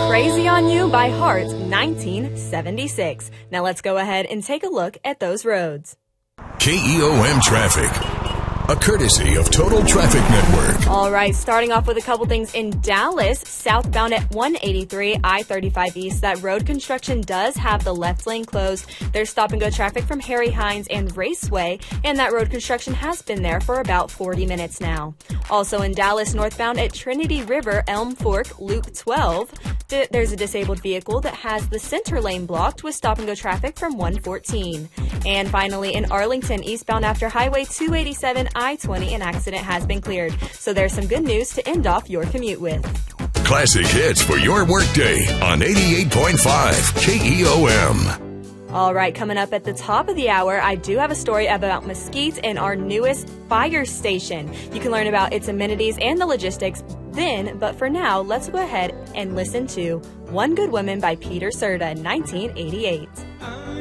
Crazy on You by Heart, 1976. Now let's go ahead and take a look at those roads. KEOM traffic. A courtesy of Total Traffic Network. All right, starting off with a couple things in Dallas, southbound at 183 I-35 East. That road construction does have the left lane closed. There's stop-and-go traffic from Harry Hines and Raceway, and that road construction has been there for about 40 minutes now. Also in Dallas, northbound at Trinity River, Elm Fork, Loop 12, there's a disabled vehicle that has the center lane blocked with stop-and-go traffic from 114. And finally, in Arlington, eastbound after Highway 287 I-20, an accident has been cleared. So there's some good news to end off your commute with. Classic hits for your workday on 88.5 KEOM. All right, coming up at the top of the hour, I do have a story about Mesquite and our newest fire station. You can learn about its amenities and the logistics then, but for now, let's go ahead and listen to One Good Woman by Peter Serta, 1988.